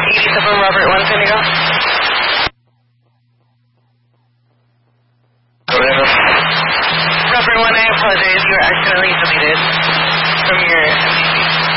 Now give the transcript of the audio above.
87 Robert 1, can you go? Robert 1, I apologize. You were accidentally deleted from your MVP.